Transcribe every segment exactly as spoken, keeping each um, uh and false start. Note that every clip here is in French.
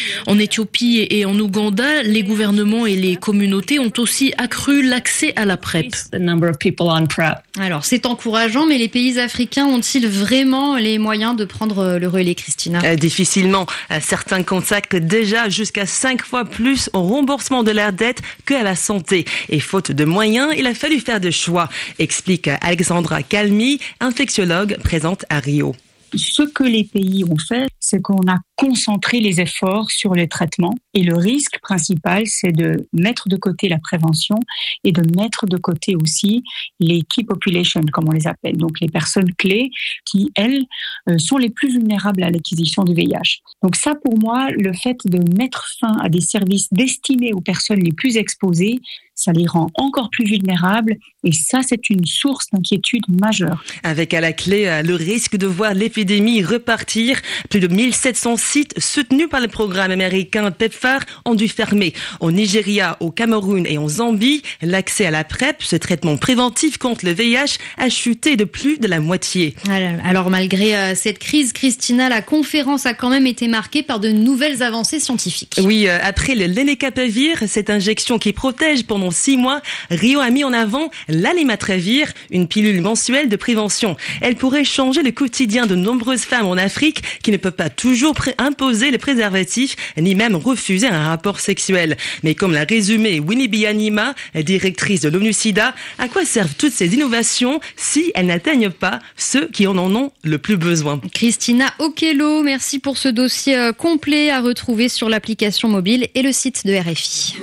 En Éthiopie et en Ouganda, les gouvernements et les communautés ont aussi accru l'accès à la PrEP. Alors c'est encourageant, mais les pays africains ont-ils vraiment les moyens de prendre le relais, Christina ? euh, Difficilement. Certains consacrent déjà jusqu'à cinq fois plus au remboursement de leur dette qu'à la santé. Et faute de moyens, il a fallu faire des choix, explique Alexandra Calmi, infectiologue présente à Rio. Ce que les pays ont fait, c'est qu'on a concentré les efforts sur les traitements. Et le risque principal, c'est de mettre de côté la prévention et de mettre de côté aussi les key populations, comme on les appelle. Donc les personnes clés qui, elles, sont les plus vulnérables à l'acquisition du V I H. Donc ça, pour moi, le fait de mettre fin à des services destinés aux personnes les plus exposées, ça les rend encore plus vulnérables et ça, c'est une source d'inquiétude majeure. Avec à la clé le risque de voir l'épidémie repartir, plus de mille sept cents sites soutenus par le programme américain PEPFAR ont dû fermer. Au Nigeria, au Cameroun et en Zambie, l'accès à la PrEP, ce traitement préventif contre le V I H, a chuté de plus de la moitié. Alors malgré cette crise, Christina, la conférence a quand même été marquée par de nouvelles avancées scientifiques. Oui, après le lenacapavir, cette injection qui protège pendant six mois, Rio a mis en avant l'alimatravir, une pilule mensuelle de prévention. Elle pourrait changer le quotidien de nombreuses femmes en Afrique qui ne peuvent pas toujours pré- imposer les préservatifs, ni même refuser un rapport sexuel. Mais comme l'a résumé Winnie Byanyima, directrice de l'ONU-SIDA, à quoi servent toutes ces innovations si elles n'atteignent pas ceux qui en ont le plus besoin? Christina Okello, merci pour ce dossier complet à retrouver sur l'application mobile et le site de R F I.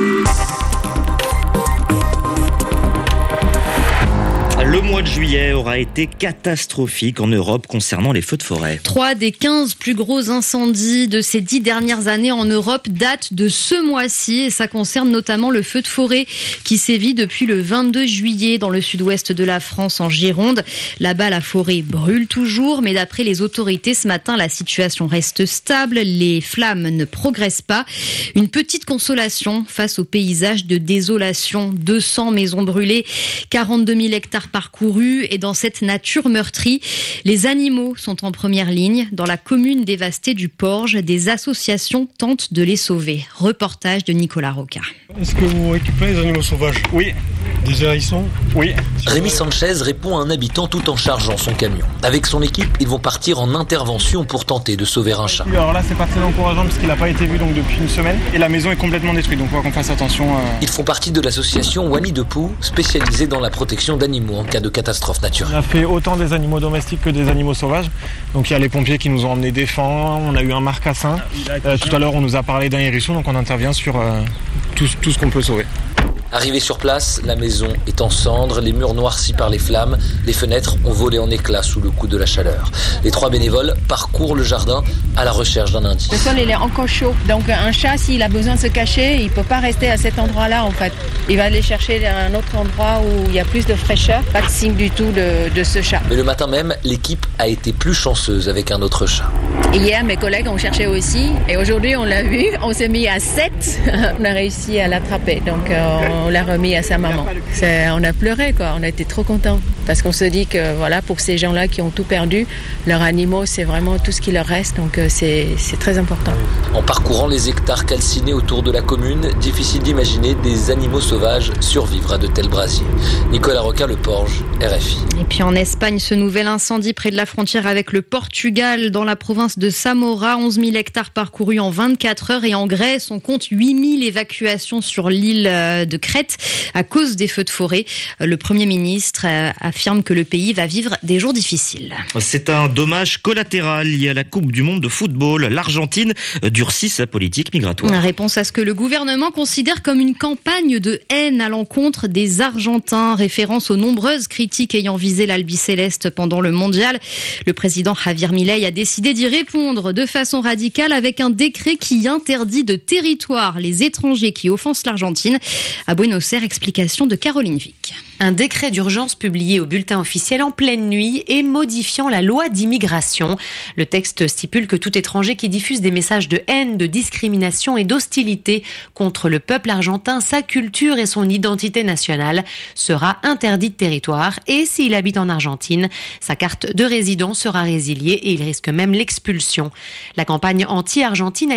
Le mois de juillet aura été catastrophique en Europe concernant les feux de forêt. Trois des quinze plus gros incendies de ces dix dernières années en Europe datent de ce mois-ci et ça concerne notamment le feu de forêt qui sévit depuis le vingt-deux juillet dans le sud-ouest de la France en Gironde. Là-bas, la forêt brûle toujours, mais d'après les autorités, ce matin, la situation reste stable. Les flammes ne progressent pas. Une petite consolation face au paysage de désolation. deux cents maisons brûlées, quarante-deux mille hectares parcourus et dans cette nature meurtrie, les animaux sont en première ligne. Dans la commune dévastée du Porge, des associations tentent de les sauver. Reportage de Nicolas Roca. Est-ce que vous récupérez les animaux sauvages ? Oui. Des hérissons ? Oui. Rémi Sanchez répond à un habitant tout en chargeant son camion. Avec son équipe, ils vont partir en intervention pour tenter de sauver un chat. Alors là, c'est pas très encourageant parce qu'il n'a pas été vu donc depuis une semaine et la maison est complètement détruite, donc il faut qu'on fasse attention. Euh... Ils font partie de l'association Wani de Pou, spécialisée dans la protection d'animaux en cas de catastrophe naturelle. On a fait autant des animaux domestiques que des animaux sauvages. Donc il y a les pompiers qui nous ont emmené des fans, on a eu un marcassin. Euh, tout à l'heure, on nous a parlé d'un hérisson, donc on intervient sur euh, tout, tout ce qu'on peut sauver. Arrivé sur place, la maison est en cendres, les murs noircis par les flammes, les fenêtres ont volé en éclats sous le coup de la chaleur. Les trois bénévoles parcourent le jardin à la recherche d'un indice. Le sol il est encore chaud, donc un chat s'il a besoin de se cacher, il ne peut pas rester à cet endroit-là en fait. Il va aller chercher un autre endroit où il y a plus de fraîcheur, pas de signe du tout de, de ce chat. Mais le matin même, l'équipe a été plus chanceuse avec un autre chat. Hier, mes collègues ont cherché aussi et aujourd'hui on l'a vu, on s'est mis à sept, on a réussi à l'attraper, donc euh, on l'a remis à sa maman. C'est, on a pleuré quoi, on a été trop contents parce qu'on se dit que voilà, pour ces gens-là qui ont tout perdu, leurs animaux c'est vraiment tout ce qui leur reste, donc euh, c'est, c'est très important. En parcourant les hectares calcinés autour de la commune, difficile d'imaginer des animaux sauvages survivre à de tels brasiers. Nicolas Roca, Le Porge, R F I. Et puis en Espagne, ce nouvel incendie près de la frontière avec le Portugal, dans la province de Samora, onze mille hectares parcourus en vingt-quatre heures et en Grèce, on compte huit mille évacuations sur l'île de Crète à cause des feux de forêt. Le Premier ministre affirme que le pays va vivre des jours difficiles. C'est un dommage collatéral lié à la Coupe du monde de football. L'Argentine durcit sa politique migratoire. Réponse à ce que le gouvernement considère comme une campagne de haine à l'encontre des Argentins, référence aux nombreuses critiques ayant visé l'Albiceleste pendant le mondial. Le président Javier Milei a décidé d'y répondre de façon radicale avec un décret qui interdit de territoire les étrangers qui offensent l'Argentine. À Buenos Aires, explication de Caroline Vic. Un décret d'urgence publié au bulletin officiel en pleine nuit et modifiant la loi d'immigration. Le texte stipule que tout étranger qui diffuse des messages de haine, de discrimination et d'hostilité contre le peuple argentin, sa culture et son identité nationale sera interdit de territoire. Et s'il habite en Argentine, sa carte de résident sera résiliée et il risque même l'expulsion. La campagne anti-argentine a